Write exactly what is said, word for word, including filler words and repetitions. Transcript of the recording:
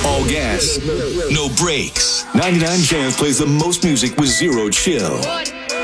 All gas, no brakes. ninety-nine Jams plays the most music with zero chill.